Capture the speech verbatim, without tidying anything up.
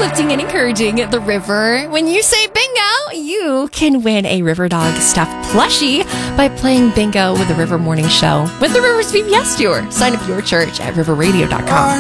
uplifting and encouraging the river. When you say bingo, you can win a River Dog stuffed plushie by playing bingo with the River Morning Show with the Rivers V B S Tour. Sign up your church at river radio dot com.